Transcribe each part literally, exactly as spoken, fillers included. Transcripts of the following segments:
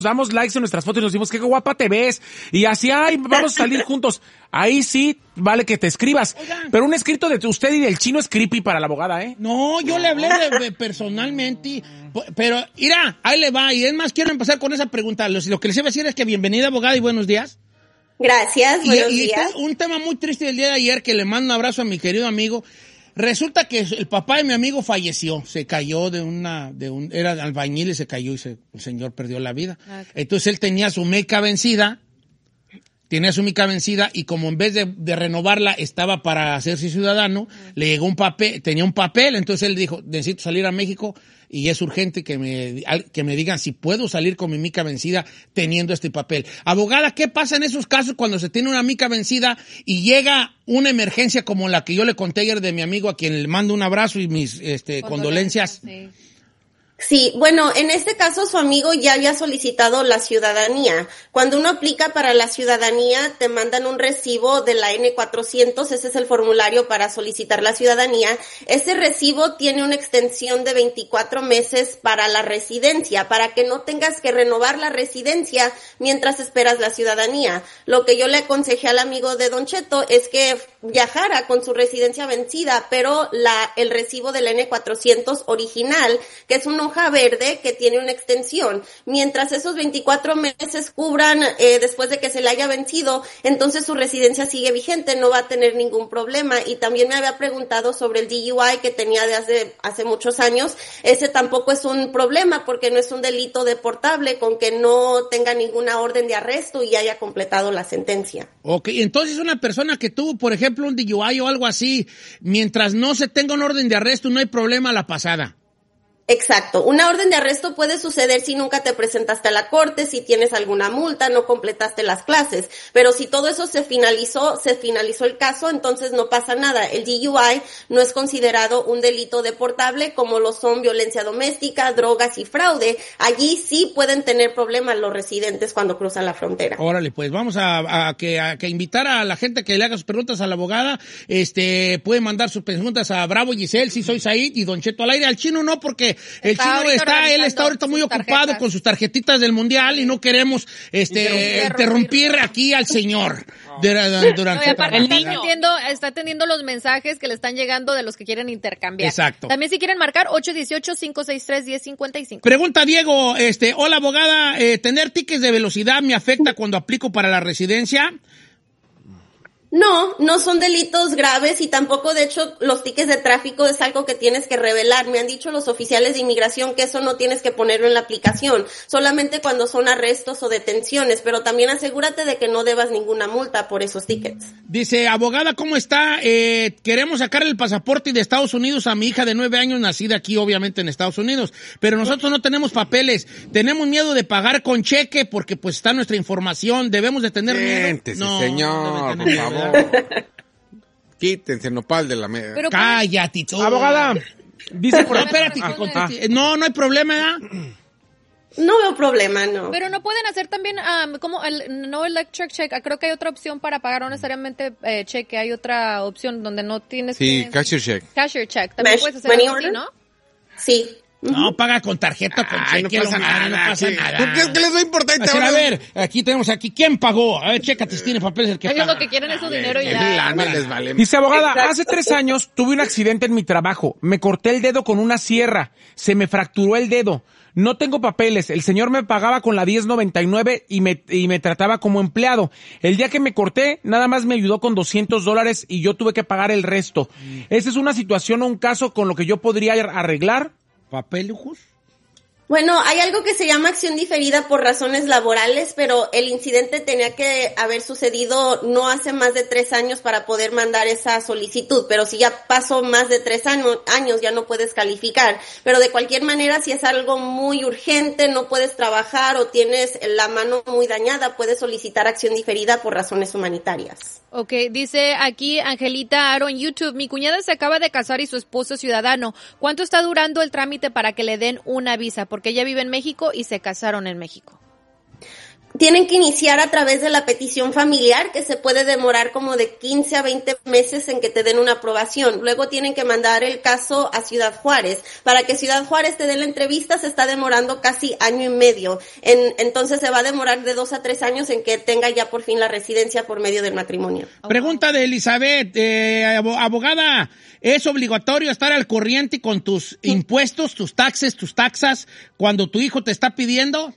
damos likes en nuestras fotos y nos decimos, qué guapa te ves, y así, ay, vamos a salir juntos. Ahí sí, vale que te escribas. Oigan. Pero un escrito de usted y del chino es creepy para la abogada, ¿eh? No, yo le hablé de, de personalmente, pero, mira, ahí le va, y es más, quiero empezar con esa pregunta. Lo, lo que les iba a decir es que bienvenida, abogada, y buenos días. Gracias, buenos y, y días. Este, un tema muy triste del día de ayer, que le mando un abrazo a mi querido amigo. Resulta que el papá de mi amigo falleció, se cayó de una, de un, era albañil y se cayó y se, el señor perdió la vida. Okay. Entonces él tenía su meca vencida, tenía su mica vencida y como en vez de, de renovarla estaba para hacerse ciudadano, uh-huh. le llegó un papel, tenía un papel, entonces él dijo, necesito salir a México y es urgente que me, que me digan si puedo salir con mi mica vencida teniendo este papel. Abogada, ¿qué pasa en esos casos cuando se tiene una mica vencida y llega una emergencia como la que yo le conté ayer de mi amigo a quien le mando un abrazo y mis este, condolencias? condolencias? Sí. Sí, bueno, en este caso su amigo ya había solicitado la ciudadanía. Cuando uno aplica para la ciudadanía, te mandan un recibo de la ene cuatrocientos, ese es el formulario para solicitar la ciudadanía. Ese recibo tiene una extensión de veinticuatro meses para la residencia, para que no tengas que renovar la residencia mientras esperas la ciudadanía. Lo que yo le aconsejé al amigo de Don Cheto es que viajara con su residencia vencida, pero la el recibo de la ene cuatrocientos original, que es un hoja verde que tiene una extensión. Mientras esos veinticuatro meses cubran eh, después de que se le haya vencido, entonces su residencia sigue vigente, no va a tener ningún problema. Y también me había preguntado sobre el D U I que tenía de hace, hace muchos años. Ese tampoco es un problema porque no es un delito deportable con que no tenga ninguna orden de arresto y haya completado la sentencia. Ok, entonces una persona que tuvo, por ejemplo, un D U I o algo así, mientras no se tenga una orden de arresto, no hay problema a la pasada. Exacto. Una orden de arresto puede suceder si nunca te presentaste a la corte, si tienes alguna multa, no completaste las clases. Pero si todo eso se finalizó, se finalizó el caso, entonces no pasa nada. El D U I no es considerado un delito deportable como lo son violencia doméstica, drogas y fraude. Allí sí pueden tener problemas los residentes cuando cruzan la frontera. Órale, pues vamos a, a, que, a que invitar a la gente que le haga sus preguntas a la abogada. Este, puede mandar sus preguntas a Bravo Giselle, si soy Said, y Don Cheto al aire. Al chino no, porque el está chino está, él está ahorita muy ocupado tarjetas. con sus tarjetitas del mundial y no queremos este interrumpir aquí al señor durante, durante no, aparte, el niño está atendiendo, está atendiendo los mensajes que le están llegando de los que quieren intercambiar. Exacto. También si quieren marcar ocho uno ocho, cinco seis tres, uno cero cinco cinco. Pregunta Diego, este, hola abogada, eh, ¿tener tickets de velocidad me afecta cuando aplico para la residencia? No, no son delitos graves y tampoco, de hecho, los tickets de tráfico es algo que tienes que revelar. Me han dicho los oficiales de inmigración que eso no tienes que ponerlo en la aplicación, solamente cuando son arrestos o detenciones, pero también asegúrate de que no debas ninguna multa por esos tickets. Dice, abogada, ¿cómo está? Eh, queremos sacar el pasaporte de Estados Unidos a mi hija de nueve años, nacida aquí, obviamente, en Estados Unidos, pero nosotros no tenemos papeles. Tenemos miedo de pagar con cheque porque, pues, está nuestra información. ¿Debemos de tener Siéntese, miedo? No, señor, no por favor. Quítense el nopal de la mesa. Cállate tú. Abogada, dice por no, espérate, que conteste. No, no hay problema, ¿verdad? No veo problema, no. Pero no pueden hacer también, um, como el no electric check. Creo que hay otra opción para pagar, no necesariamente eh, cheque. Hay otra opción donde no tienes sí, que... Sí, cashier check. Cashier check. También Mesh, puedes hacer algo así, ¿no? Sí. No, paga con tarjeta, con Ay, cheque, no pasa lo, nada, no pasa sí. nada. ¿Por qué es que les da importante? Así, a ver, aquí tenemos aquí, ¿quién pagó? A ver, chécate si tiene papeles el que Ellos paga. lo que quieren es su dinero y Es ya. lana, les vale. Dice abogada, Exacto. hace tres años tuve un accidente en mi trabajo. Me corté el dedo con una sierra. Se me fracturó el dedo. No tengo papeles. El señor me pagaba con la diez noventa y nueve y me, y me trataba como empleado. El día que me corté, nada más me ayudó con doscientos dólares y yo tuve que pagar el resto. ¿Esa es una situación o un caso con lo que yo podría arreglar? ¿Papelujos? Bueno, hay algo que se llama acción diferida por razones laborales, pero el incidente tenía que haber sucedido no hace más de tres años para poder mandar esa solicitud, pero si ya pasó más de tres años, años ya no puedes calificar. Pero de cualquier manera, si es algo muy urgente, no puedes trabajar o tienes la mano muy dañada, puedes solicitar acción diferida por razones humanitarias. Ok, dice aquí Angelita Aro en YouTube, mi cuñada se acaba de casar y su esposo es ciudadano. ¿Cuánto está durando el trámite para que le den una visa? Porque ella vive en México y se casaron en México. tienen que iniciar a través de la petición familiar, que se puede demorar como de quince a veinte meses en que te den una aprobación. Luego tienen que mandar el caso a Ciudad Juárez. Para que Ciudad Juárez te dé la entrevista se está demorando casi año y medio. En, entonces se va a demorar de dos a tres años en que tenga ya por fin la residencia por medio del matrimonio. Pregunta de Elizabeth, eh, abogada, ¿es obligatorio estar al corriente con tus impuestos, tus taxes, tus taxas cuando tu hijo te está pidiendo?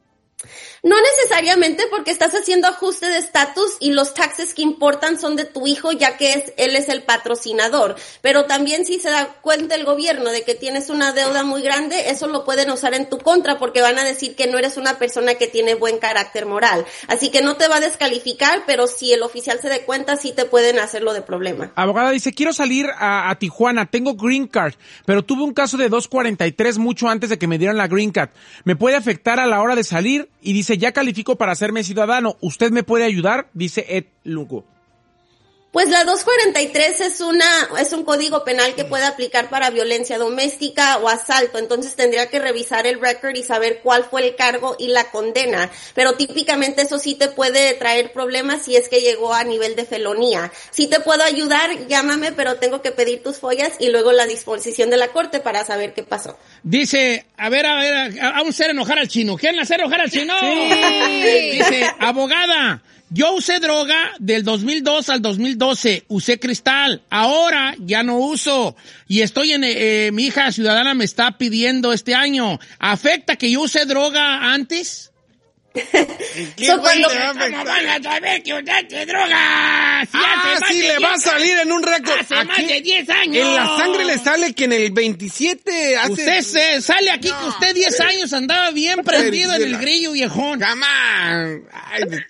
No necesariamente, porque estás haciendo ajuste de estatus y los taxes que importan son de tu hijo, ya que es, él es el patrocinador. Pero también si se da cuenta el gobierno de que tienes una deuda muy grande, eso lo pueden usar en tu contra, porque van a decir que no eres una persona que tiene buen carácter moral. Así que no te va a descalificar, pero si el oficial se dé cuenta, sí te pueden hacerlo de problema. Abogada dice, quiero salir a, a Tijuana, tengo green card, pero tuve un caso de dos cuarenta y tres mucho antes de que me dieran la green card. ¿Me puede afectar a la hora de salir? Y dice, ya califico para hacerme ciudadano. ¿Usted me puede ayudar? Dice Ed Lugo. Pues la dos cuarenta y tres es una es un código penal que puede aplicar para violencia doméstica o asalto, entonces tendría que revisar el record y saber cuál fue el cargo y la condena, pero típicamente eso sí te puede traer problemas si es que llegó a nivel de felonía. Si te puedo ayudar, llámame, pero tengo que pedir tus follas y luego la disposición de la corte para saber qué pasó. Dice, a ver, a ver, vamos a hacer enojar al chino. ¿Quieren hacer enojar al chino? Sí. Dice, abogada, yo usé droga del dos mil dos al dos mil doce, usé cristal, ahora ya no uso y estoy en, eh, mi hija ciudadana me está pidiendo este año. ¿Afecta que yo usé droga antes? ¿Qué So, güey cuando- te va a ¿Cómo afectar? van a saber que usaste droga? Si Ah, hace más sí, de le va a diez salir en un récord. Hace más Aquí, de diez años. en la sangre le sale que en el veintisiete hace... Usted se sale aquí que usted diez años andaba bien prendido en el grillo, viejón. Come on. Ay, de-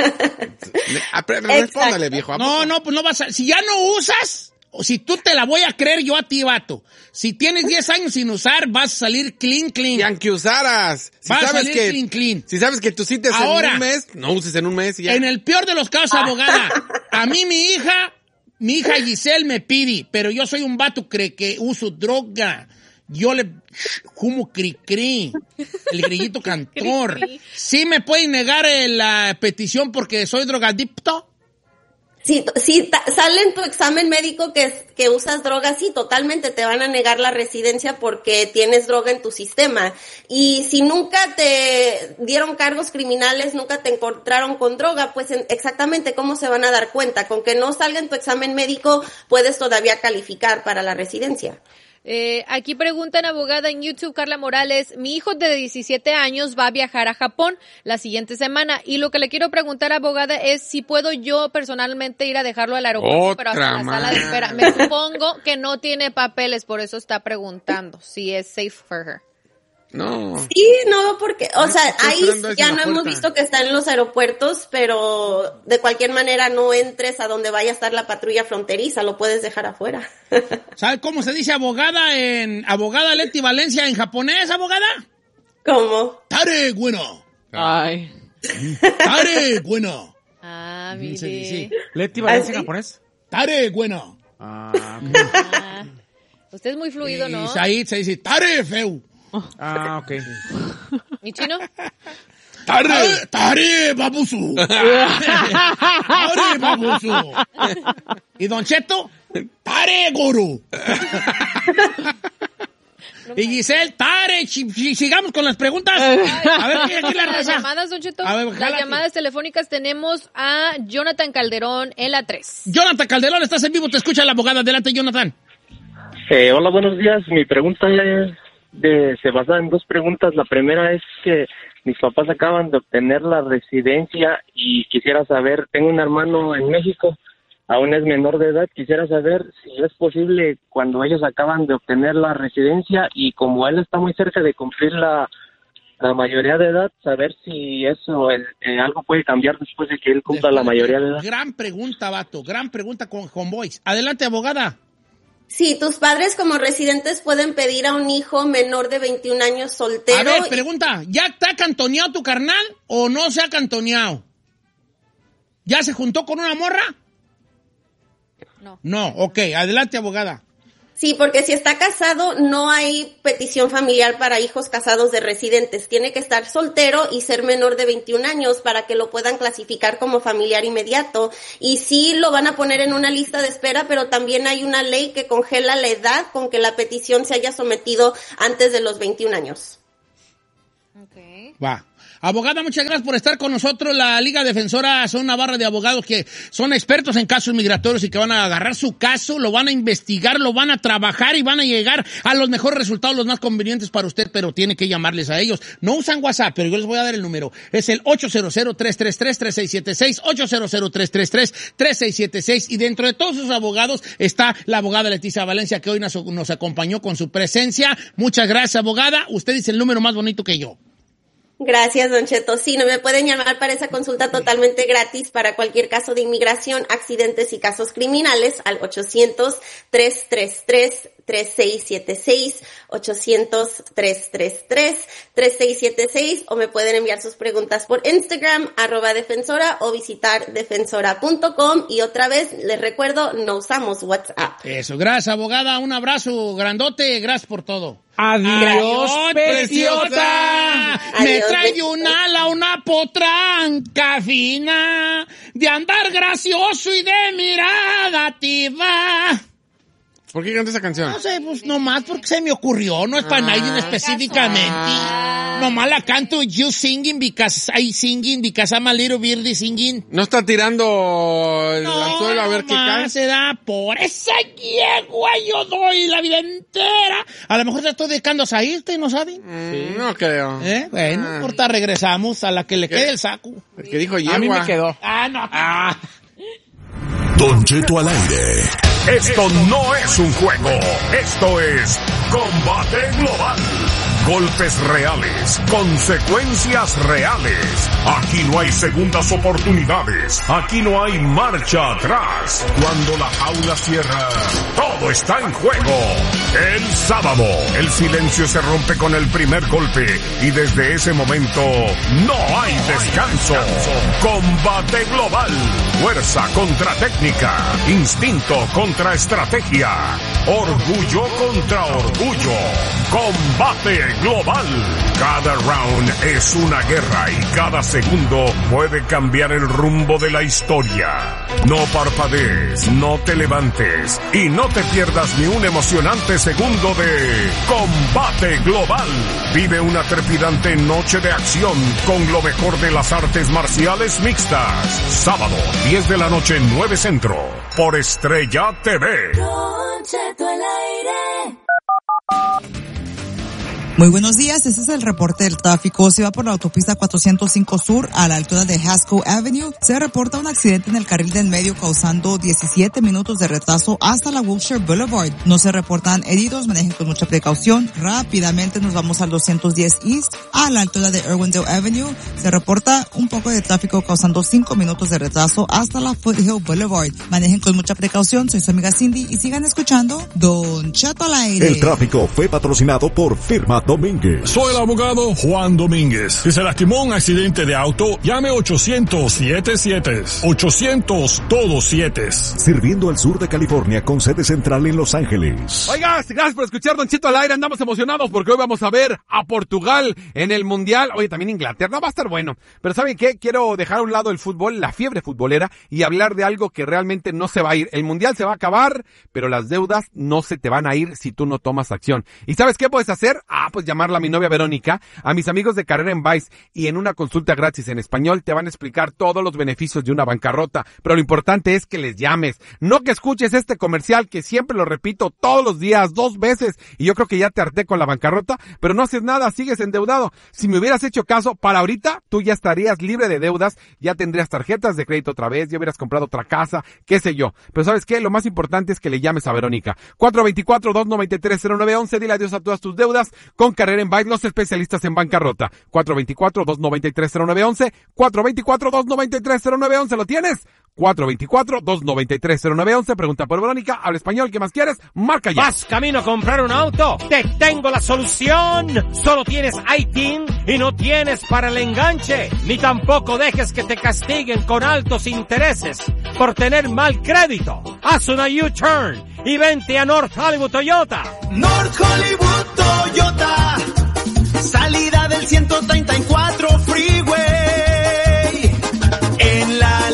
Le- apre- Respóndale, viejo. ¿a No, poco? no, pues no vas a... Si ya no usas, o si tú te la voy a creer yo a ti, vato. Si tienes diez años sin usar, vas a salir clean, Y clean. aunque usaras. Si Vas a sabes salir que, clean, clean. Si sabes que tú cites Ahora. en un mes, no uses en un mes y ya. En el peor de los casos, abogada, a mí mi hija, mi hija Giselle me pide, pero yo soy un vato cree que uso droga. Yo le como cri-cri, el grillito cantor. Cri-cri. ¿Sí me pueden negar eh, la petición porque soy drogadicto? Si, si ta- sale en tu examen médico que, es- que usas drogas, sí, totalmente te van a negar la residencia porque tienes droga en tu sistema. Y si nunca te dieron cargos criminales, nunca te encontraron con droga, pues en- exactamente cómo se van a dar cuenta. Con que no salga en tu examen médico, puedes todavía calificar para la residencia. Eh, aquí preguntan, abogada, en YouTube, Carla Morales, mi hijo de diecisiete años va a viajar a Japón la siguiente semana y lo que le quiero preguntar, abogada, es si puedo yo personalmente ir a dejarlo al aeropuerto, pero hasta la Otra sala de más. espera. Me supongo que no tiene papeles, por eso está preguntando si es safe for her. No. Sí, no, porque, o sea, estoy ahí esperando eso ya en la no hemos puerta. visto que está en los aeropuertos, pero de cualquier manera no entres a donde vaya a estar la patrulla fronteriza, lo puedes dejar afuera. ¿Sabe cómo se dice abogada en abogada Leti Valencia en japonés, abogada? ¿Cómo? Tare bueno. Ay. Tare bueno. Ah, Sí, mire. sí, sí. ¿Leti Valencia ¿Ah, sí? japonés? Tare bueno. Ah, ok. Ah, usted es muy fluido, Y ¿no? ahí se dice tare feu. Ah, ok. ¿Mi chino? Tare, tare babusu. Tare babusu. ¿Y Don Cheto? Tare goro. Y Giselle, tare, chi- chi- sigamos con las preguntas. A ver, ¿qué aquí la Las raza? llamadas, Don Cheto. A ver, Las jálate. llamadas telefónicas tenemos a Jonathan Calderón en la tres. Jonathan Calderón, estás en vivo, te escucha la abogada. Adelante, Jonathan. Eh, hola, buenos días. Mi pregunta es de, se basa en dos preguntas. La primera es que mis papás acaban de obtener la residencia y quisiera saber, tengo un hermano en México, aún es menor de edad, quisiera saber si es posible cuando ellos acaban de obtener la residencia y como él está muy cerca de cumplir la, la mayoría de edad, saber si eso, el, eh, algo puede cambiar después de que él cumpla la mayoría de edad. Gran pregunta, vato. Gran pregunta con, con Boys. Adelante, abogada. Sí, tus padres como residentes pueden pedir a un hijo menor de veintiún años soltero. A ver, y- pregunta. ¿Ya está cantoneado tu carnal o no se ha cantoneado? ¿Ya se juntó con una morra? No. No, ok. Adelante, abogada. Sí, porque si está casado no hay petición familiar para hijos casados de residentes. Tiene que estar soltero y ser menor de veintiún años para que lo puedan clasificar como familiar inmediato. Y sí lo van a poner en una lista de espera, pero también hay una ley que congela la edad con que la petición se haya sometido antes de los veintiún años. Okay. Va. Abogada, muchas gracias por estar con nosotros. La Liga Defensora son una barra de abogados que son expertos en casos migratorios y que van a agarrar su caso, lo van a investigar, lo van a trabajar y van a llegar a los mejores resultados, los más convenientes para usted, pero tiene que llamarles a ellos. No usan WhatsApp, pero yo les voy a dar el número. Es el ocho cero cero, tres tres tres, tres seis siete seis, ocho cero cero, tres tres tres, tres seis siete seis. Y dentro de todos esos abogados está la abogada Leticia Valencia, que hoy nos, nos acompañó con su presencia. Muchas gracias, abogada. Usted dice el número más bonito que yo. Gracias, Don Cheto. Sí, no me pueden llamar para esa consulta totalmente gratis para cualquier caso de inmigración, accidentes y casos criminales al ochocientos, tres tres tres, tres seis siete seis, ochocientos, tres tres tres, tres seis siete seis, o me pueden enviar sus preguntas por Instagram, arroba defensora, o visitar defensora punto com. Y otra vez, les recuerdo, no usamos WhatsApp. Eso, gracias, abogada. Un abrazo grandote. Gracias por todo. Adiós, Adiós preciosa. Adiós, me trae un ala, una potranca fina, de andar gracioso y de mirada activa. ¿Por qué canta esa canción? No sé, pues nomás porque se me ocurrió, no es para ah, nadie específicamente. Ah. Nomás la canto you singing because I singing because I'm a little birdie singing. No está tirando el no, anzuelo a ver qué cae. Se da por esa yegua yo doy la vida entera. A lo mejor te estoy dedicando a irte, ¿no saben? Mm, sí. No creo. ¿Eh? Bueno, ah. corta, regresamos a la que le ¿Qué? Quede el saco. El que dijo yegua. A mí me quedó. Ah, no. Ah. Don Cheto al aire. Esto no es un juego. Esto es Combate Global. Golpes reales, consecuencias reales. Aquí no hay segundas oportunidades. Aquí no hay marcha atrás. Cuando la jaula cierra, todo está en juego. El sábado, el silencio se rompe con el primer golpe y desde ese momento no hay descanso. Combate Global. Fuerza contra técnica. Instinto contra estrategia. Orgullo contra orgullo. Combate Global. Cada round es una guerra y cada segundo puede cambiar el rumbo de la historia. No parpadees, no te levantes y no te pierdas ni un emocionante segundo de Combate Global. Vive una trepidante noche de acción con lo mejor de las artes marciales mixtas. Sábado, diez de la noche, nueve Centro, por Estrella T V. Don Cheto al aire. Muy buenos días, este es el reporte del tráfico. Se va por la autopista cuatrocientos cinco Sur a la altura de Haskell Avenue. Se reporta un accidente en el carril del medio causando diecisiete minutos de retraso hasta la Wilshire Boulevard. No se reportan heridos, manejen con mucha precaución. Rápidamente nos vamos al doscientos diez East a la altura de Irwindale Avenue. Se reporta un poco de tráfico causando cinco minutos de retraso hasta la Foothill Boulevard. Manejen con mucha precaución. Soy su amiga Cindy y sigan escuchando Don Cheto al aire. El tráfico fue patrocinado por Firma Domínguez. Soy el abogado Juan Domínguez. Si se lastimó un accidente de auto, llame ochocientos siete siete. ochocientos todos siete. Sirviendo al sur de California con sede central en Los Ángeles. Oiga, gracias por escuchar Don Cheto al aire. Andamos emocionados porque hoy vamos a ver a Portugal en el Mundial. Oye, también Inglaterra va a estar bueno. Pero ¿saben qué? Quiero dejar a un lado el fútbol, la fiebre futbolera, y hablar de algo que realmente no se va a ir. El Mundial se va a acabar, pero las deudas no se te van a ir si tú no tomas acción. ¿Y sabes qué puedes hacer? Ah, pues llamarla a mi novia Verónica, a mis amigos de Carrera en Vice, y en una consulta gratis en español te van a explicar todos los beneficios de una bancarrota. Pero lo importante es que les llames, no que escuches este comercial que siempre lo repito todos los días, dos veces, y yo creo que ya te harté con la bancarrota, pero no haces nada, sigues endeudado. Si me hubieras hecho caso, para ahorita tú ya estarías libre de deudas, ya tendrías tarjetas de crédito otra vez, ya hubieras comprado otra casa, qué sé yo. Pero ¿sabes qué? Lo más importante es que le llames a Verónica. cuatro dos cuatro, dos nueve tres, cero nueve uno uno, dile adiós a todas tus deudas con Carrera en Vice, los especialistas en bancarrota. cuatro dos cuatro, dos nueve tres, cero nueve uno uno, cuatro dos cuatro, dos nueve tres, cero nueve uno uno, ¿lo tienes? cuatro dos cuatro, dos nueve tres, cero nueve uno uno, pregunta por Verónica, habla español, ¿qué más quieres? Marca ya. ¿Vas camino a comprar un auto? ¡Te tengo la solución! Solo tienes I T I N y no tienes para el enganche, ni tampoco dejes que te castiguen con altos intereses por tener mal crédito. Haz una U-turn y vente a North Hollywood Toyota. North Hollywood Toyota, salida del ciento treinta y cuatro Freeway, en la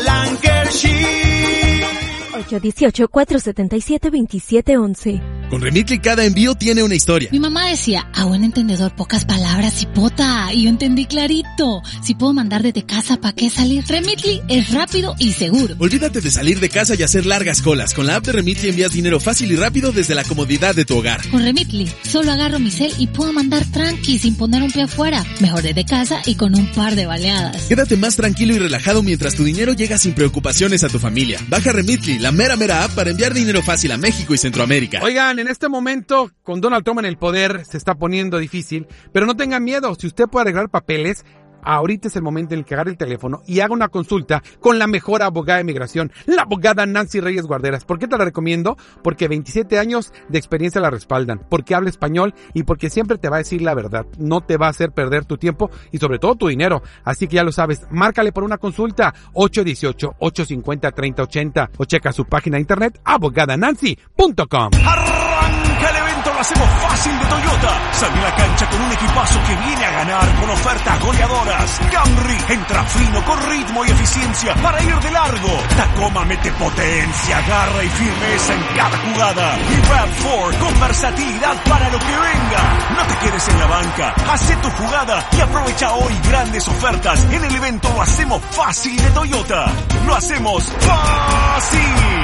Lancashire. ocho uno ocho, cuatro siete siete, dos siete uno uno. Con Remitly cada envío tiene una historia. Mi mamá decía, a buen entendedor pocas palabras y pota, y yo entendí clarito. Si puedo mandar desde casa, ¿para qué salir? Remitly es rápido y seguro. Olvídate de salir de casa y hacer largas colas. Con la app de Remitly envías dinero fácil y rápido desde la comodidad de tu hogar. Con Remitly, solo agarro mi cel y puedo mandar tranqui sin poner un pie afuera. Mejor desde casa y con un par de baleadas. Quédate más tranquilo y relajado mientras tu dinero llega sin preocupaciones a tu familia. Baja Remitly, la mera mera app para enviar dinero fácil a México y Centroamérica. Oigan, en este momento, con Donald Trump en el poder, se está poniendo difícil, pero no tengan miedo, si usted puede arreglar papeles, ahorita es el momento en el que agarre el teléfono y haga una consulta con la mejor abogada de migración, la abogada Nancy Reyes Guarderas. ¿Por qué te la recomiendo? Porque veintisiete años de experiencia la respaldan, porque habla español y porque siempre te va a decir la verdad. No te va a hacer perder tu tiempo y sobre todo tu dinero. Así que ya lo sabes, márcale por una consulta ocho uno ocho, ocho cinco cero, tres cero ocho cero o checa su página de internet abogada nancy punto com. Arranca el evento, lo hacemos fácil de Toyota. Sale a la cancha con un equipazo que viene a ganar con ofertas goleadoras. Camry entra fino con ritmo y eficiencia para ir de largo. Tacoma mete potencia, garra y firmeza en cada jugada. Y RAV cuatro con versatilidad para lo que venga. No te quedes en la banca, haz tu jugada y aprovecha hoy grandes ofertas. En el evento lo hacemos fácil de Toyota. Lo hacemos fácil.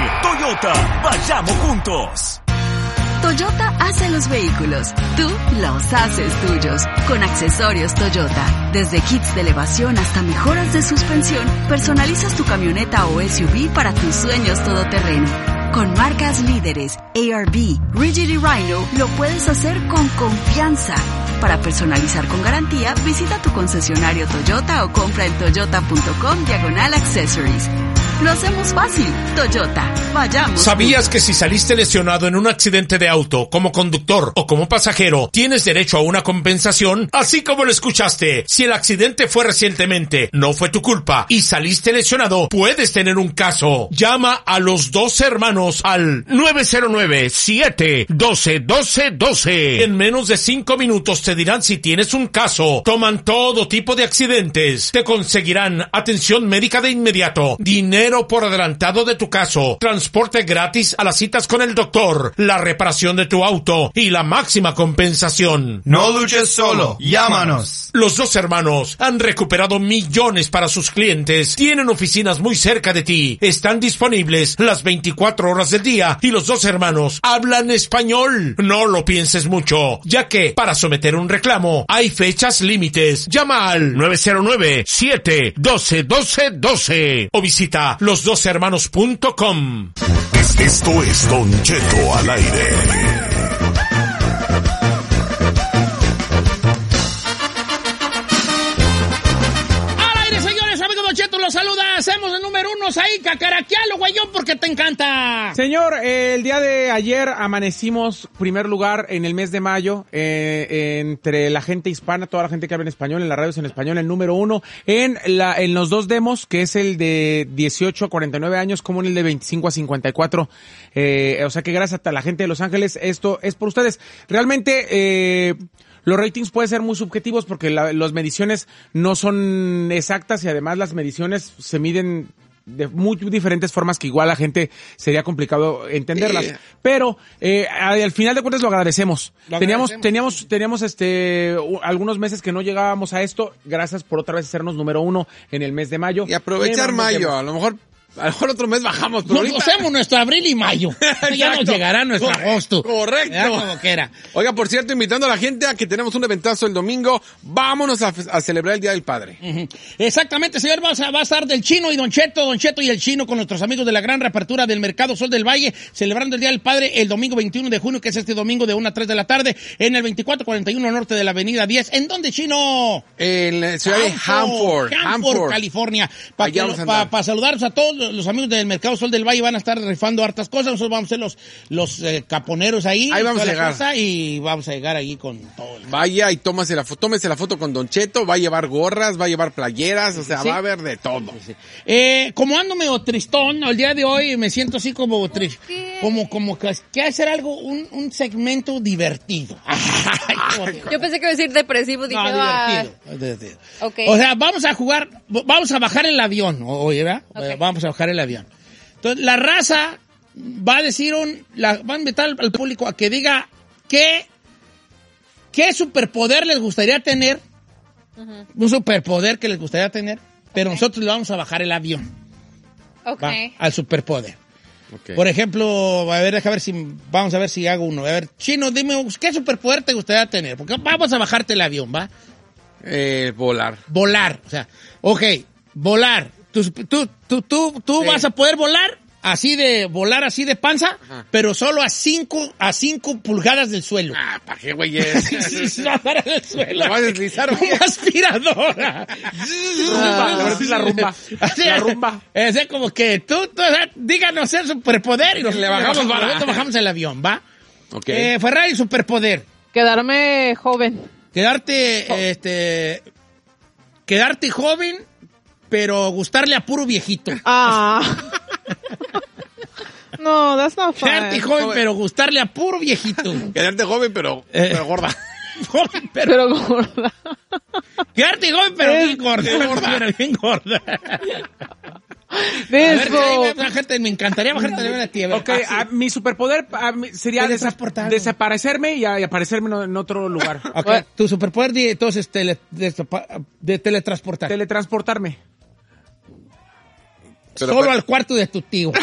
Toyota, vayamos juntos. Toyota hace los vehículos, tú los haces tuyos. Con accesorios Toyota, desde kits de elevación hasta mejoras de suspensión, personalizas tu camioneta o S U V para tus sueños todoterreno. Con marcas líderes, A R B, Rigid y Rhino, lo puedes hacer con confianza. Para personalizar con garantía, visita tu concesionario Toyota o compra en toyota.com diagonal accessories. Lo hacemos fácil. Toyota, vayamos. ¿Sabías que si saliste lesionado en un accidente de auto, como conductor o como pasajero, tienes derecho a una compensación? Así como lo escuchaste, si el accidente fue recientemente, no fue tu culpa y saliste lesionado, puedes tener un caso. Llama a los dos hermanos al nueve cero nueve, siete uno dos, uno dos uno dos. En menos de cinco minutos te dirán si tienes un caso. Toman todo tipo de accidentes. Te conseguirán atención médica de inmediato, dinero por adelantado de tu caso, transporte gratis a las citas con el doctor, la reparación de tu auto y la máxima compensación. No luches solo, llámanos. Los dos hermanos han recuperado millones para sus clientes, tienen oficinas muy cerca de ti, están disponibles las veinticuatro horas del día y los dos hermanos hablan español. No lo pienses mucho, ya que para someter un reclamo hay fechas límites. Llama al nueve cero nueve, siete uno dos, uno dos uno dos o visita los dos hermanos punto com. Esto es Don Cheto al aire. Los saluda, hacemos el número uno ahí, cacaraquealo, guayón, porque te encanta. Señor, eh, el día de ayer amanecimos primer lugar en el mes de mayo, eh, entre la gente hispana, toda la gente que habla en español, en las radios en español, el número uno, en la, en los dos demos, que es el de dieciocho a cuarenta y nueve años, como en el de veinticinco a cincuenta y cuatro, eh, o sea que gracias a la gente de Los Ángeles, esto es por ustedes. Realmente, eh, los ratings pueden ser muy subjetivos porque la, las mediciones no son exactas y además las mediciones se miden de muy diferentes formas que igual a la gente sería complicado entenderlas. Eh. Pero eh, al final de cuentas lo agradecemos. Lo teníamos, agradecemos. teníamos, teníamos este algunos meses que no llegábamos a esto. Gracias por otra vez hacernos número uno en el mes de mayo. Y aprovechar eh, mayo, a lo mejor. A lo mejor otro mes bajamos. Nos usemos nuestro abril y mayo. Ya nos llegará nuestro agosto. Correcto. Ya como quiera. Oiga, por cierto, invitando a la gente a que tenemos un eventazo el domingo. Vámonos a, a celebrar el Día del Padre. Uh-huh. Exactamente, señor. Va a, va a estar del Chino y Don Cheto, Don Cheto y el Chino con nuestros amigos de la gran reapertura del Mercado Sol del Valle, celebrando el Día del Padre el domingo veintiuno de junio, que es este domingo de una a tres de la tarde, en el veinticuatro cuarenta y uno norte de la avenida diez. ¿En dónde, Chino? En la ciudad de Hanford. Hanford, California. Para pa, pa saludarnos a todos los amigos del Mercado Sol del Valle van a estar rifando hartas cosas. Nosotros vamos a ser los, los eh, caponeros ahí. Ahí vamos a la llegar. cosa, y vamos a llegar ahí con todo. Vaya y tómase la foto, tómese la foto con Don Cheto, va a llevar gorras, va a llevar playeras, o sea, Sí. va a haber de todo. Sí. Eh, como ando medio tristón, el día de hoy me siento así como triste. Como, como que, que hacer algo, un, un segmento divertido. Yo pensé que iba a decir depresivo, dije, No, ah, divertido, divertido. ok. O sea, vamos a jugar, vamos a bajar el avión, oye, ¿verdad? Ok. Vamos a bajar el avión. Entonces, la raza va a decir un, la, va a invitar al, al público a que diga qué, qué superpoder les gustaría tener, Ujú. un superpoder que les gustaría tener, pero nosotros le vamos a bajar el avión, Ok. ¿va? Al superpoder. Okay. Por ejemplo, a ver, déjame ver si, vamos a ver si hago uno. A ver, Chino, dime, ¿qué superpoder te gustaría tener? Porque vamos a bajarte el avión, ¿va? Eh, volar. Volar, o sea, ok, volar. Tú, tú, tú, tú, tú Sí. vas a poder volar así de, volar así de panza, Ajá. pero solo a cinco, a cinco pulgadas del suelo. Ah, ¿para qué, güey? Es? No, para el suelo. ¿La vas a deslizar o qué? Una aspiradora. Rumba, ahora sí la rumba. Así La es. rumba. Es de como que tú, tú, o sea, díganos el superpoder y nos Le bajamos vara. nosotros bajamos el avión, ¿va? Ok. Eh, Ferrari, superpoder. Quedarme joven. Quedarte, este, quedarte joven, pero gustarle a puro viejito. Ah. No, that's not fun. Quedarte joven, pero gustarle a puro viejito. Quedarte joven, pero, Eh. pero gorda. Joven, pero, Pero gorda. quedarte joven, pero Es- bien gorda. Pero bien gorda. De A ver, eso. eh, bájate, me encantaría bajarte de a ti. A ver. Ok, Ah, sí. ah, mi superpoder ah, mi- sería desa- Teletransportarme. desaparecerme y, ah, y aparecerme en, en otro lugar. Ok, tu superpoder, di, entonces, tele, de, de teletransportar. Teletransportarme. Pero Solo pa- al cuarto de tu tío.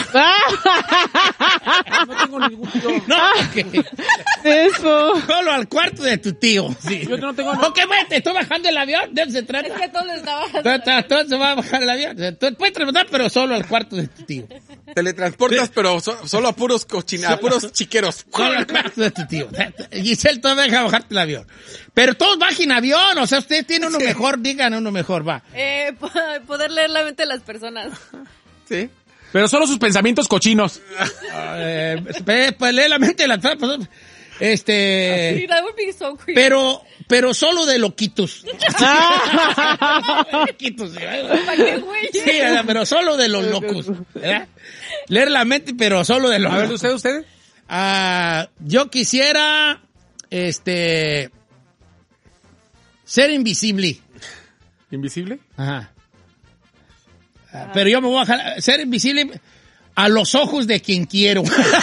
No tengo ningún tío. No, ok. Eso. Solo al cuarto de tu tío. Sí. Yo no tengo... Ok, vete, estoy bajando el avión. ¿De dónde se trata? Es que todo lo estaba... Todo, todo- todo se va a bajar el avión. Tú puedes transportar, pero solo al cuarto de tu tío. teletransportas, pero so- solo a puros cochina, a puros chiqueros. Solo al cuarto de tu tío. Giselle, todavía deja bajarte el avión. Pero todos bajen avión. O sea, ustedes tienen uno mejor, digan uno mejor, va. Eh, po- poder leer la mente de las personas. Sí. Pero solo sus pensamientos cochinos. Eh, pues, pues lee la mente de la persona. Este. That would be so creepy. Pero, pero solo de loquitos. Loquitos, ¿sí? ¿Para qué, güey? Sí, ¿verdad? Pero solo de los locos, ¿verdad? Leer la mente, pero solo de los A ver, locos. ¿usted, usted? Ah, yo quisiera, este, ser invisible. ¿Invisible? Ajá. Ah, pero yo me voy a bajar, ser invisible a los ojos de quien quiero.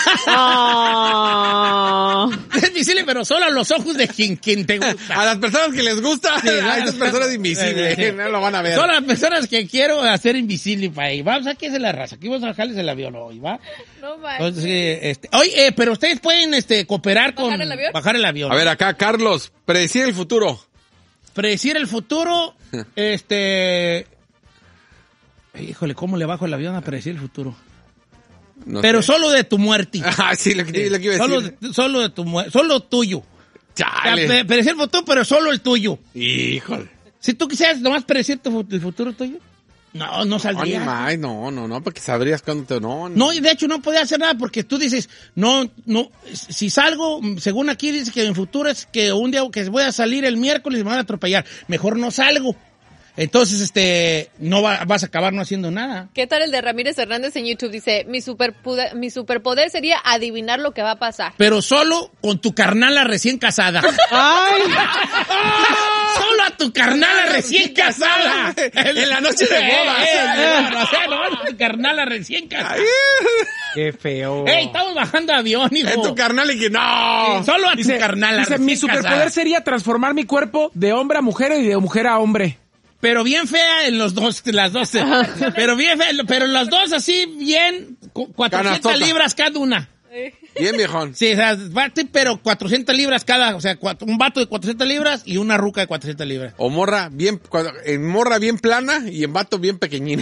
Ah. Ser invisible, pero solo a los ojos de quien, quien te gusta. A las personas que les gusta, Sí, a esas personas invisibles, Sí. no lo van a ver. Son las personas que quiero hacer invisible para ahí. Vamos, aquí es la raza. Aquí vamos a bajarles el avión hoy, ¿va? No manches. Entonces, eh, este, oye, eh, pero ustedes pueden este, cooperar con... ¿Bajar el avión? Bajar el avión. A ver, acá, Carlos, predecir el futuro. Predecir el futuro, este... Híjole, ¿cómo le bajo el avión a predecir el futuro? No pero sé. solo de tu muerte. Ah, sí, lo que, lo que iba a Solo, decir. de- solo de tu muerte. Solo tuyo. Chale. O sea, pe- predecir el futuro, pero solo el tuyo. Híjole. Si tú quisieras nomás predecir tu, fu- el futuro tuyo, no, no No, ni saldría. más, no, no, no, porque sabrías cuándo te... No, No, y de hecho no podía hacer nada porque tú dices, no, no, si salgo, según aquí dice que en el futuro es que un día que voy a salir el miércoles y me van a atropellar, mejor no salgo. Entonces, este, no va- vas a acabar no haciendo nada. ¿Qué tal el de Ramírez Hernández en YouTube? Dice, mi, superpoder, mi superpoder sería adivinar lo que va a pasar. Pero solo con tu carnala recién casada. Ay. Solo a tu carnala recién casada. En la noche de bodas. Eh, eh, no sé, nomás a tu carnala recién casada. Qué feo. Ey, estamos bajando avión, hijo. Es tu carnal y que no. Sí, solo a Dice, tu carnala dice, recién mi superpoder casada. sería transformar mi cuerpo de hombre a mujer y de mujer a hombre. Pero bien fea en los dos, las dos. Pero bien fea, pero las dos así bien, cu- cuatrocientas Canastota. libras cada una. Bien, viejón. Sí, o sea, bate, pero cuatrocientas libras cada, o sea, cuatro- un vato de cuatrocientas libras y una ruca de cuatrocientas libras. O morra bien, cuando- en morra bien plana y en vato bien pequeñín.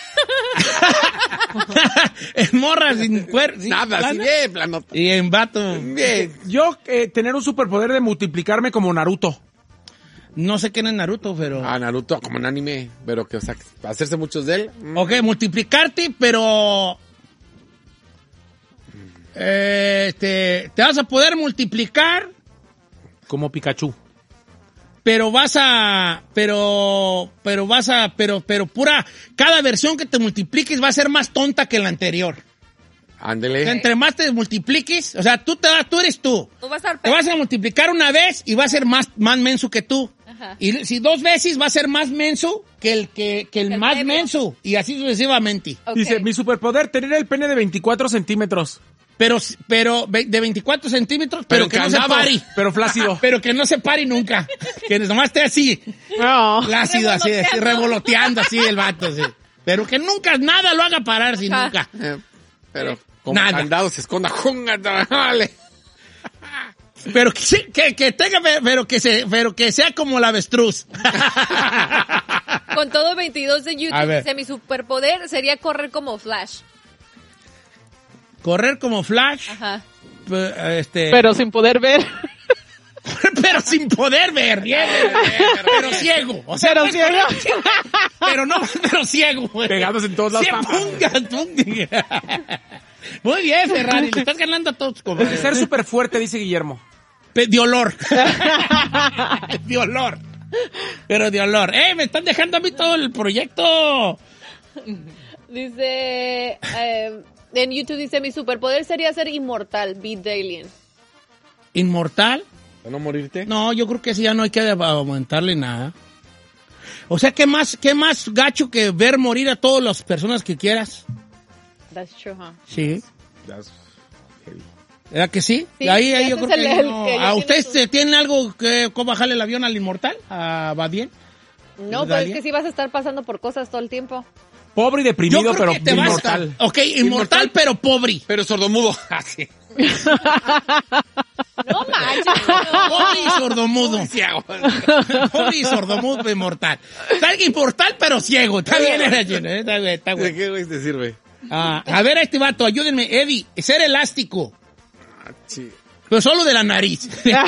En morra sin cuerpo. Nada, así bien plano. Y en vato. Bien. Yo eh, tener un superpoder de multiplicarme como Naruto. No sé quién es Naruto, pero... Ah, Naruto, como en anime, pero que, o sea, hacerse muchos de él. Mm. Ok, multiplicarte, pero... Eh, este, te vas a poder multiplicar... Como Pikachu. Pero vas a... Pero... Pero vas a... Pero, pero pura... Cada versión que te multipliques va a ser más tonta que la anterior. Ándele. O sea, entre más te multipliques, o sea, tú, te vas, tú eres tú. Tú vas a te vas a multiplicar una vez y va a ser más, más menso que tú. Ajá. Y si dos veces va a ser más menso que el, que, que el, el más medio. menso. Y así sucesivamente. Okay. Dice, mi superpoder, tener el pene de veinticuatro centímetros. Pero, pero de veinticuatro centímetros, pero, pero que no se pare. Pero flácido. Pero que no se pare nunca. Que nomás esté así. No. Flácido, así, así, revoloteando así el vato. Así. Pero que nunca, nada lo haga parar, si nunca. Eh, pero... Como Nada. candado se esconda. Vale. Pero que, que, que tenga, pero que se, pero que sea como la avestruz. Con todo veintidós de YouTube, dice, mi superpoder sería correr como Flash. Correr como Flash. Ajá. Este... Pero sin poder ver. Pero sin poder ver, bien, pero ciego. O sea, pero pues, ciego. Pero no, pero ciego. Pegados en todos lados. Muy bien, Ferrari, le estás ganando a todos. Como... Ser súper fuerte, dice Guillermo. De olor. De olor. Pero de olor. ¡Eh, me están dejando a mí todo el proyecto! Dice, eh, en YouTube dice, mi superpoder sería ser inmortal, beat the alien. ¿Inmortal? ¿Para no morirte? No, yo creo que sí, ya no hay que aumentarle nada. O sea, ¿qué más, qué más gacho que ver morir a todas las personas que quieras? That's true, huh? Sí. That's heavy. ¿Verdad que sí? Sí, ahí, ahí yo creo el, que, el no. que ¿A ustedes su... tienen algo que cómo bajarle el avión al inmortal? ¿A Badien? No, pero es que sí vas a estar pasando por cosas todo el tiempo. Pobre y deprimido, pero inmortal. Ok, inmortal, inmortal, pero pobre. Pero sordomudo. Así. No manches. Pobre y sordomudo. Pobre y sordomudo inmortal. Está inmortal, pero ciego. Está bien, está bien. Está bien, está bien. ¿De qué güey te sirve? Ah, a ver a este vato, ayúdenme, Eddie. Ser elástico. Ah, sí. Pero solo de la nariz.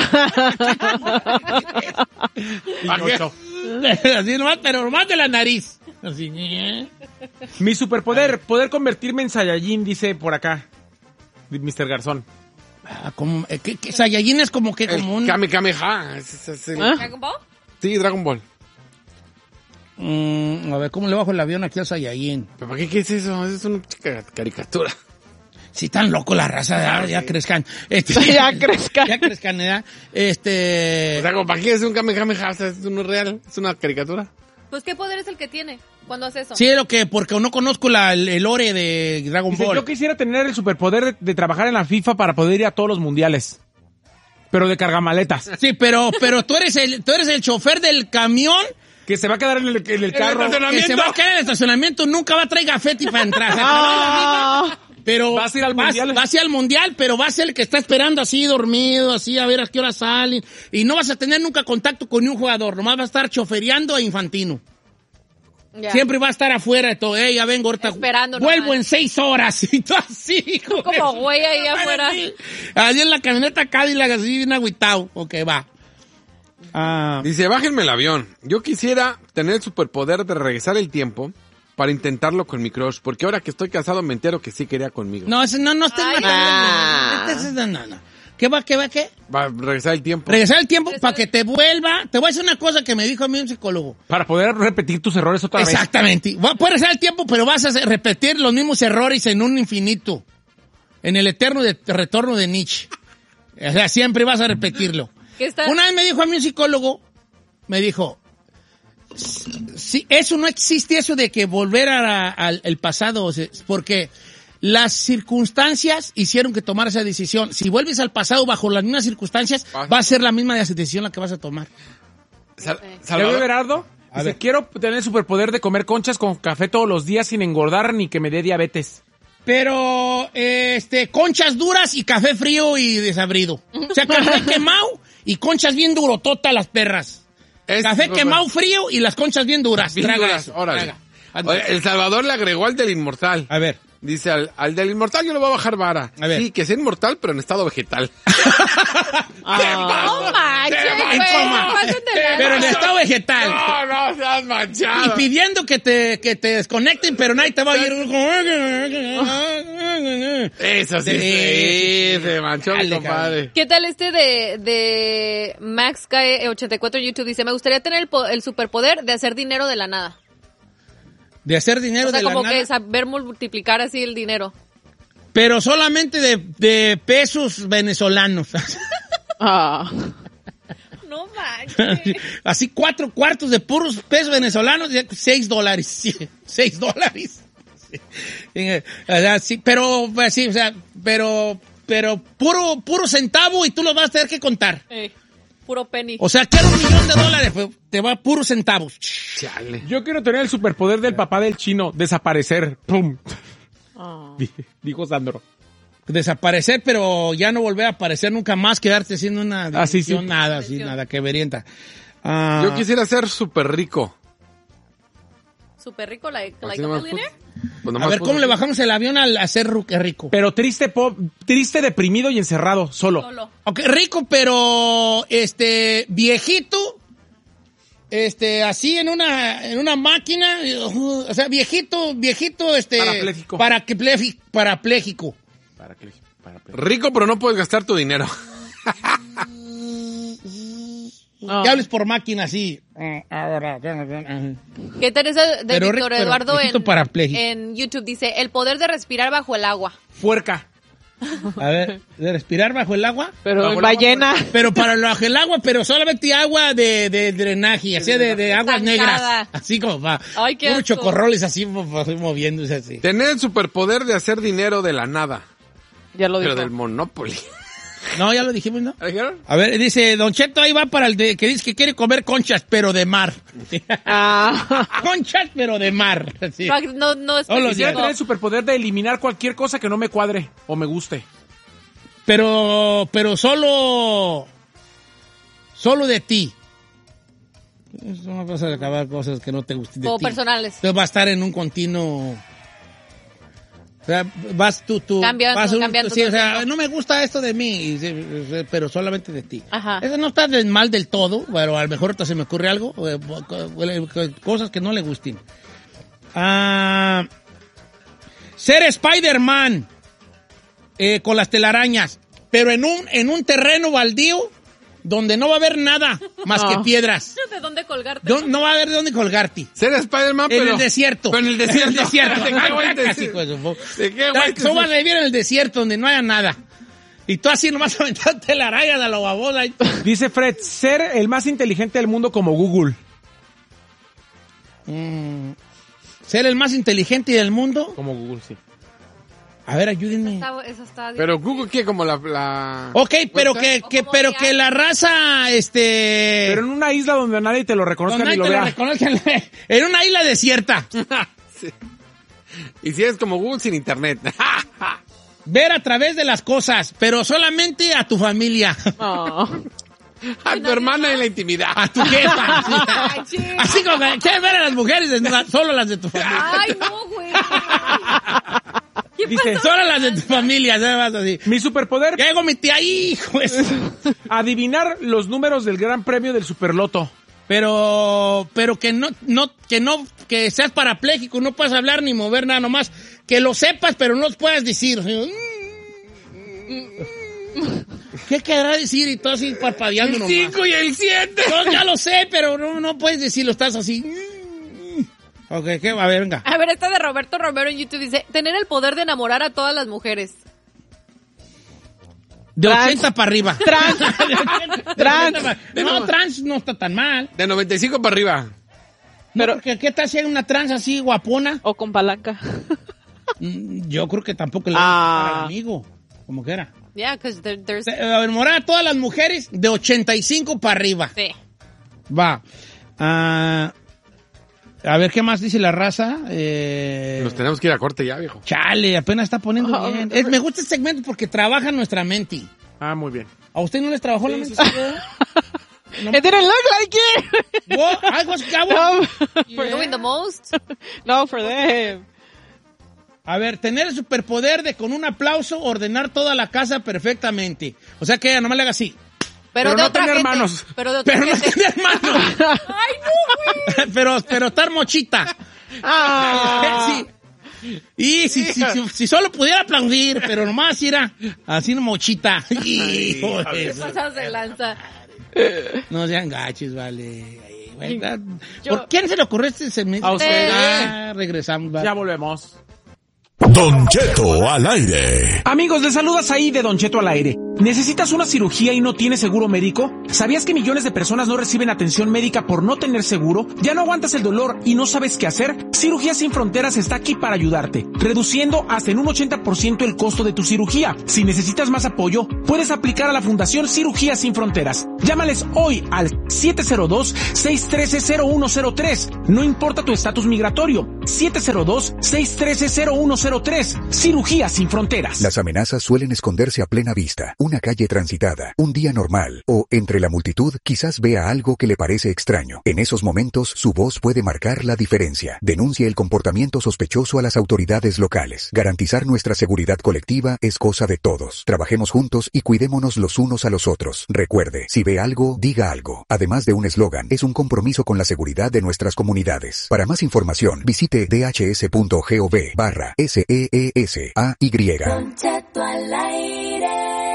Así nomás, pero nomás de la nariz. Así. Mi superpoder, poder convertirme en Saiyajin, dice por acá mister Garzón. Ah, como, eh, ¿qué, qué, Saiyajin es como que como un... Kame Kameha. Es, es el... ¿Ah? ¿Dragon Ball? Sí, Dragon Ball. Mm, a ver, ¿cómo le bajo el avión aquí al Saiyajin? ¿Pero para qué, qué es eso? Es una chica caricatura. Si tan loco la raza, ya, ya crezcan. Este, ya crezcan. Ya crezcan, ¿eh? Este... O sea, ¿para qué es un Kamehameha? O sea, es no es real, es una caricatura. Pues, ¿qué poder es el que tiene cuando hace eso? Sí, lo que, porque no conozco la, el lore de Dragon Dice, Ball. yo quisiera tener el superpoder de, de trabajar en la FIFA para poder ir a todos los mundiales. Pero de cargamaletas. Sí, pero, pero tú eres el, tú eres el chofer del camión. Que se va a quedar en el, en el carro. Que se va a quedar en el estacionamiento, nunca va a traer gafete para entrar. Ah. Pero vas a ir al vas, mundial. Vas a ir al mundial, pero va a ser el que está esperando así, dormido, así, a ver a qué hora salen. Y no vas a tener nunca contacto con un jugador, nomás va a estar chofereando a Infantino. Yeah. Siempre va a estar afuera de todo. Eh, ya vengo ahorita. Esperando. Vuelvo nomás. en seis horas. Y tú así. Como güey ahí afuera. Así en la camioneta Cadillac, así bien agüitado. Ok, va. Ah. Dice, bájenme el avión. Yo quisiera tener el superpoder de regresar el tiempo para intentarlo con mi crush, porque ahora que estoy casado me entero que sí quería conmigo. No, ese no, no estés matando. Ah. No, no, no. ¿Qué va, qué va, qué? Va a regresar el tiempo. Regresar el tiempo para que te vuelva. Te voy a decir una cosa que me dijo a mí un psicólogo. Para poder repetir tus errores otra vez. Exactamente. Puedes regresar el tiempo, pero vas a repetir los mismos errores en un infinito. En el eterno de, retorno de Nietzsche. O sea, siempre vas a repetirlo. Una vez me dijo a mí un psicólogo, me dijo, si eso no existe, eso de que volver al el pasado, porque las circunstancias hicieron que tomara esa decisión. Si vuelves al pasado bajo las mismas circunstancias, va a ser la misma decisión la que vas a tomar. Sal ¿Salvador Berardo? Dice, ver. Quiero tener el superpoder de comer conchas con café todos los días sin engordar ni que me dé diabetes. Pero, este, conchas duras y café frío y desabrido. O sea, café quemado y conchas bien durototas las perras. Es, café no, quemado frío y las conchas bien duras. Bien traga duras, eso, órale. traga. Oye, El Salvador le agregó al del inmortal. A ver. Dice, al, al del inmortal yo le voy a bajar vara. A ver. Sí, que sea inmortal, pero en estado vegetal. No manches, En güey, coma. no pasen de lanza. Pero en estado vegetal. No, no seas Y manchado. pidiendo que te, que te desconecten, pero nadie te va a oír. Eso sí, Sí, sí, se manchó mi Dale, compadre. ¿Qué tal este de, de Max K ochenta y cuatro en YouTube? Dice, me gustaría tener el, po- el superpoder de hacer dinero de la nada. De hacer dinero O sea, de la como nada. que saber multiplicar así el dinero. Pero solamente de, de pesos venezolanos. Ah. No manches. Así cuatro cuartos de puros pesos venezolanos, ya seis dólares. Sí, seis dólares. Sí. Eh, o sea, sí, pero, pues, sí, o sea, pero, pero puro, puro centavo y tú lo vas a tener que contar. Eh, puro penny. O sea, quiero un millón de dólares, pues, te va puros centavos. Chale. Yo quiero tener el superpoder del papá del chino, desaparecer. ¡Pum! Di- Dijo Sandro. Desaparecer, pero ya no volver a aparecer nunca más, quedarte haciendo una Ah, sí, sí. dimensión, nada, así, nada, que verienta. Ah, Yo quisiera ser súper rico. Súper rico, like, Así like a nomás, millionaire. Pues a nomás ver, puso- ¿cómo le bajamos el avión al a ser ru- rico? Pero triste, po- triste, deprimido y encerrado, solo. Solo. Ok, rico, pero este viejito, este así en una en una máquina, uh, o sea, viejito, viejito, este Parapléjico. parapléjico, parapléjico. Para que- para que- Rico, pero no puedes gastar tu dinero. Ah. Que hables por máquina así. ¿Qué tal esa de Pero Víctor rico, Eduardo pero viejito en, parapléjico. en YouTube? Dice, el poder de respirar bajo el agua. Fuerca. A ver, de respirar bajo el agua. Pero Bajo en el agua, ballena. Pero para bajo el agua, pero solamente agua de, de drenaje, así de, de aguas Estancada. negras. Así como va. Ay, qué Puro asco. chocorroles así, mo- así moviéndose así. Tener el superpoder de hacer dinero de la nada. Ya lo Pero dijo. del Monopoly. No, ya lo dijimos, ¿no? ¿Lo dijeron? A ver, dice, Don Cheto, ahí va para el de, que dice que quiere comer conchas, pero de mar. Ah. Conchas, pero de mar. Sí. No, no, no es Todos los Quisiera días. tener el superpoder de eliminar cualquier cosa que no me cuadre o me guste. Pero, pero solo, solo de ti. No vas a acabar cosas que no te gusten de Como ti. personales. Entonces va a estar en un continuo. O sea, vas tú, tú. Cambiando, vas un- cambiando sí, o todo el sea, tiempo. no me gusta esto de mí, y sí, sí, pero solamente de ti. Ajá. Eso no está de- mal del todo, pero a lo mejor ahorita se me ocurre algo, eh, co- co- cosas que no le gusten. Ah, ser Spider-Man eh, con las telarañas, pero en un, en un terreno baldío donde no va a haber nada más No. que piedras. ¿De dónde colgarte? No, no va a haber de dónde colgarte. Ser Spider-Man, En pero... el desierto. Pero en el desierto. En el desierto. ¿De qué güey te- Así, pues, supongo. ¿De qué güey te- Tú vas a vivir en el desierto donde no haya nada. Y tú así nomás aventándote la raya de la babosa. Dice Fred, ser el más inteligente del mundo como Google. Mm, ser el más inteligente del mundo. Como Google, sí. A ver, ayúdenme. Está- eso está Pero Google, ¿qué? Como la... la... Ok, pero que, O que, como pero I A. que la raza, este... Pero en una isla donde nadie te lo reconozca donde ni lo te lo vea. reconozcan, en una isla desierta. Sí. Y si es como Google sin internet. Ver a través de las cosas, pero solamente a tu familia. Oh. A tu hermana en la intimidad. A tu jefa. Ay, Así, sí. así como que quieres ver a las mujeres desnudas, solo las de tu familia. Ay, no, güey. ¿Qué Dice, pasó? Solo las de tu familia, ¿sabes? Así. mi superpoder, Llego mi tía, hijo. eso. adivinar los números del gran premio del Superloto. Pero, pero que no, no, que no, que seas parapléjico, no puedas hablar ni mover nada, nomás que lo sepas, pero no los puedas decir. ¿Qué querrá decir? Y todo así parpadeando El nomás. cinco y el siete. No, ya lo sé, pero no, no puedes decirlo, estás así. Ok, ¿qué? A ver, venga. A ver, esta de Roberto Romero en YouTube dice, tener el poder de enamorar a todas las mujeres. De Trans. ochenta para arriba. Trans. Trans. No, trans no está tan mal. De noventa y cinco para arriba. Pero, ¿qué, ¿qué tal si hay una trans así guapona? O con palanca. Mm, Yo creo que tampoco le Ah. va a al amigo. Como que era. Yeah, because there, there's... Enamorar a todas las mujeres de ochenta y cinco para arriba. Sí. Va. Ah, a ver, ¿qué más dice la raza? Eh, Nos tenemos que ir a corte ya, viejo. Chale, apenas está poniendo Oh, bien. Es- me gusta este segmento porque trabaja nuestra mente. Ah, muy bien. ¿A usted no les trabajó la mente? No. It didn't look like it. What? I was, I was- No, For doing the most. no, for them. A ver, tener el superpoder de con un aplauso ordenar toda la casa perfectamente. O sea que ella nomás le haga así. Pero, pero de no otra tener gente. manos. Pero de otra Pero no gente. tener manos. Ay, no, güey. pero, pero estar mochita. Ah. Sí. Y si, si, si, si solo pudiera aplaudir, pero nomás era así mochita. Hijo de ¿Qué eso. pasas de lanza? No sean gachos, vale. Ay, ¿verdad? Yo- ¿Por quién se le ocurrió este segmento? A usted. Ah, regresamos. vale. Ya volvemos. Don Cheto al aire. Amigos, les saludas ahí de Don Cheto al aire. ¿Necesitas una cirugía y no tienes seguro médico? ¿Sabías que millones de personas no reciben atención médica por no tener seguro? ¿Ya no aguantas el dolor y no sabes qué hacer? Cirugías Sin Fronteras está aquí para ayudarte, reduciendo hasta en un ochenta por ciento el costo de tu cirugía. Si necesitas más apoyo, puedes aplicar a la Fundación Cirugías Sin Fronteras. Llámales hoy al siete cero dos, seis uno tres, cero uno cero tres. No importa tu estatus migratorio. siete cero dos, seis uno tres, cero uno cero tres. Cirugías Sin Fronteras. Las amenazas suelen esconderse a plena vista. Una calle transitada, un día normal, o entre la multitud quizás vea algo que le parece extraño. En esos momentos, su voz puede marcar la diferencia. Denuncie el comportamiento sospechoso a las autoridades locales. Garantizar nuestra seguridad colectiva es cosa de todos. Trabajemos juntos y cuidémonos los unos a los otros. Recuerde, si ve algo, diga algo. Además de un eslogan, es un compromiso con la seguridad de nuestras comunidades. Para más información, visite dhs.gov barra S E E S A Y. Don Cheto al aire.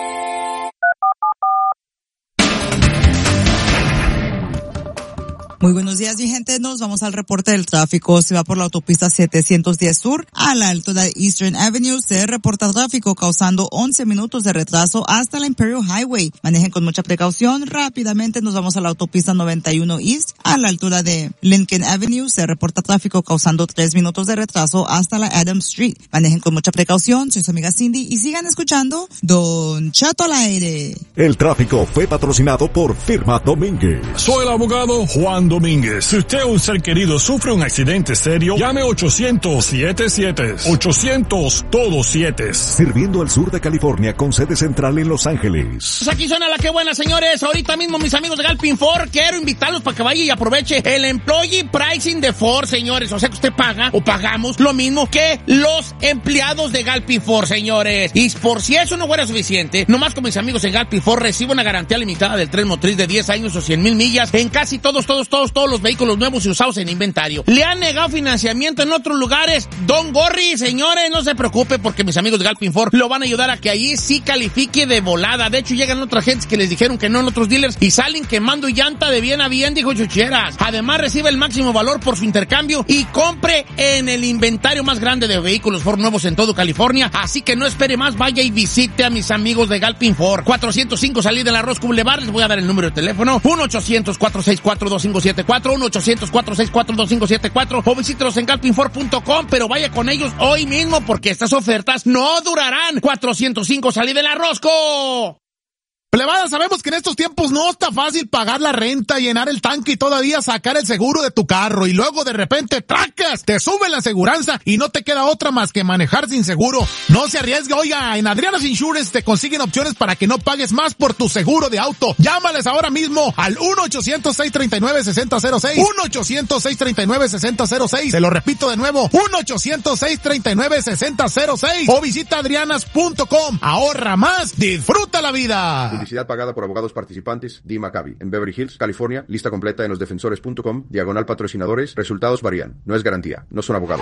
Muy buenos días, mi gente. Nos vamos al reporte del tráfico. Se va por la autopista setecientos diez Sur a la altura de Eastern Avenue. Se reporta tráfico causando once minutos de retraso hasta la Imperial Highway. Manejen con mucha precaución. Rápidamente nos vamos a la autopista noventa y uno East a la altura de Lincoln Avenue. Se reporta tráfico causando tres minutos de retraso hasta la Adams Street. Manejen con mucha precaución. Soy su amiga Cindy y sigan escuchando Don Cheto al aire. El tráfico fue patrocinado por Firma Domínguez. Soy el abogado Juan Domínguez. Si usted o un ser querido sufre un accidente serio, llame ochocientos siete siete. ochocientos todo siete. Sirviendo al sur de California con sede central en Los Ángeles. Pues aquí suena la que buena, señores. Ahorita mismo, mis amigos de Galpin Ford, quiero invitarlos para que vaya y aproveche el Employee Pricing de Ford, señores. O sea que usted paga o pagamos lo mismo que los empleados de Galpin Ford, señores. Y por si eso no fuera suficiente, nomás con mis amigos en Galpin Ford recibo una garantía limitada del tren motriz de diez años o cien mil millas en casi todos, todos, todos, todos los vehículos nuevos y usados en inventario. ¿Le han negado financiamiento en otros lugares? Don Gorri, señores, no se preocupe porque mis amigos de Galpin Ford lo van a ayudar a que allí sí califique de volada. De hecho, llegan otras gentes que les dijeron que no en otros dealers y salen quemando llanta de bien a bien, dijo Chucheras. Además, recibe el máximo valor por su intercambio y compre en el inventario más grande de vehículos Ford nuevos en todo California. Así que no espere más, vaya y visite a mis amigos de Galpin Ford. cuatrocientos cinco Salida de la Roscoe Boulevard. Les voy a dar el número de teléfono. uno ochocientos, cuatro seis cuatro, dos cinco siete cuatro. uno ochocientos, cuatro seis cuatro, dos cinco siete cuatro. O visítelos en galpin ford punto com. Pero vaya con ellos hoy mismo porque estas ofertas no durarán. cuatrocientos cinco Salida de la Roscoe. Plebada, sabemos que en estos tiempos no está fácil pagar la renta, llenar el tanque y todavía sacar el seguro de tu carro y luego de repente ¡tracas! Te sube la aseguranza y no te queda otra más que manejar sin seguro. No se arriesgue, oiga, en Adriana's Insurance te consiguen opciones para que no pagues más por tu seguro de auto. Llámales ahora mismo al uno ochocientos, seis tres nueve, seis cero cero seis. uno ochocientos, seis tres nueve, seis cero cero seis. Se lo repito de nuevo, uno ochocientos, seis tres nueve, seis cero cero seis. O visita adrianas punto com. Ahorra más, disfruta la vida. Publicidad pagada por abogados participantes, D. Maccabi, en Beverly Hills, California. Lista completa en losdefensores punto com, diagonal patrocinadores. Resultados varían. No es garantía. No son abogados.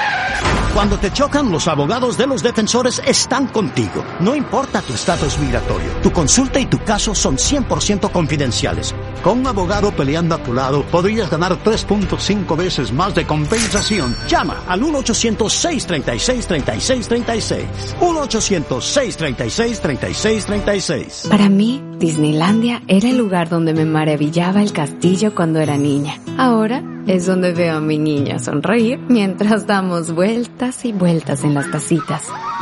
Cuando te chocan, los abogados de los defensores están contigo. No importa tu estatus migratorio. Tu consulta y tu caso son cien por ciento confidenciales. Con un abogado peleando a tu lado, podrías ganar tres punto cinco veces más de compensación. Llama al uno ochocientos, seis tres seis, tres seis tres seis. uno ochocientos, seis tres seis, tres seis tres seis. Para mí, Disneylandia era el lugar donde me maravillaba el castillo cuando era niña. Ahora es donde veo a mi niña sonreír mientras damos vueltas y vueltas en las tacitas.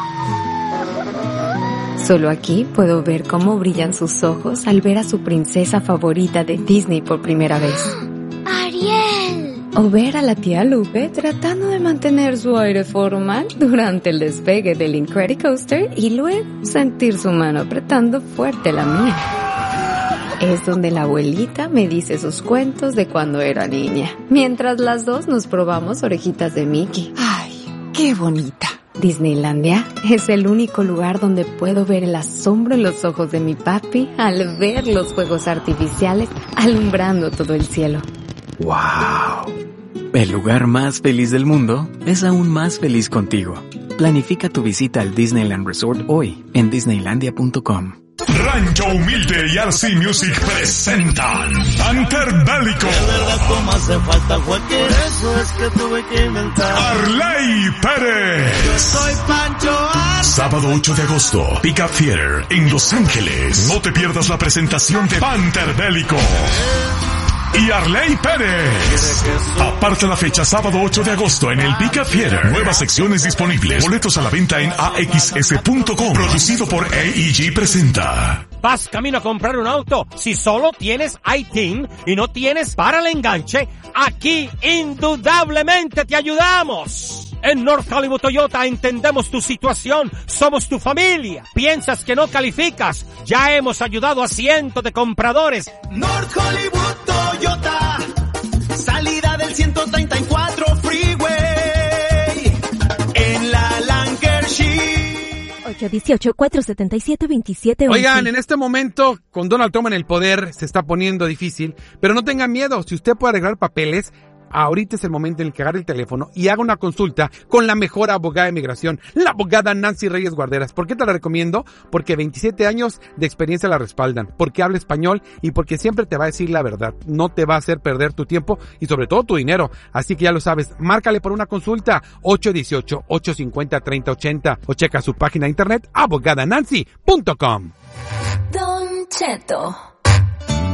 Solo aquí puedo ver cómo brillan sus ojos al ver a su princesa favorita de Disney por primera vez. ¡Ariel! O ver a la tía Lupe tratando de mantener su aire formal durante el despegue del Incredicoaster y luego sentir su mano apretando fuerte la mía. Es donde la abuelita me dice sus cuentos de cuando era niña, mientras las dos nos probamos orejitas de Mickey. ¡Ay, qué bonita! Disneylandia es el único lugar donde puedo ver el asombro en los ojos de mi papi al ver los fuegos artificiales alumbrando todo el cielo. ¡Wow! El lugar más feliz del mundo es aún más feliz contigo. Planifica tu visita al Disneyland Resort hoy en disneylandia punto com. Rancho Humilde y R C Music presentan Panther-Bélico. hace falta fue que eso es que tuve que inventar. Arley Pérez. Yo soy Pancho Ar... Sábado ocho de agosto, Pickup Theater en Los Ángeles. No te pierdas la presentación de Panther-Bélico y Arley Pérez. Aparta la fecha, sábado ocho de agosto en el Pickup Theater. Nuevas secciones disponibles. Boletos a la venta en a x s punto com. Producido por A E G presenta. Vas camino a comprar un auto. Si solo tienes I T I N y no tienes para el enganche, aquí indudablemente te ayudamos. En North Hollywood Toyota entendemos tu situación, somos tu familia. ¿Piensas que no calificas? Ya hemos ayudado a cientos de compradores. North Hollywood Toyota, salida del ciento treinta y cuatro Freeway, en la Lancashire. ocho uno ocho, cuatro siete siete, dos siete once. Oigan, en este momento, con Donald Trump en el poder, se está poniendo difícil, pero no tengan miedo, si usted puede arreglar papeles, ahorita es el momento en el que agarre el teléfono y haga una consulta con la mejor abogada de migración, la abogada Nancy Reyes Guarderas. ¿Por qué te la recomiendo? Porque veintisiete años de experiencia la respaldan, porque habla español y porque siempre te va a decir la verdad. No te va a hacer perder tu tiempo y sobre todo tu dinero. Así que ya lo sabes, márcale por una consulta ocho uno ocho, ocho cinco cero, tres cero ocho cero o checa su página de internet abogada nancy punto com. Don Cheto.